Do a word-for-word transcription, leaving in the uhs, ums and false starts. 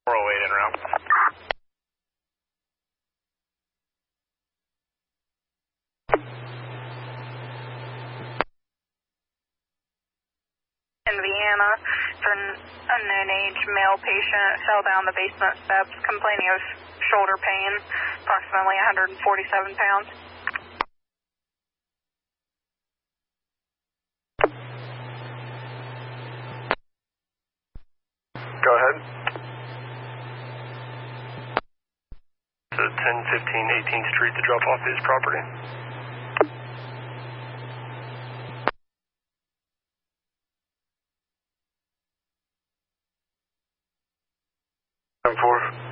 four oh eight in route. In Vienna, for an unknown age male patient fell down the basement steps complaining of shoulder pain, approximately one hundred forty-seven pounds. Go ahead. To ten fifteen eighteenth Street to drop off his property. ten four.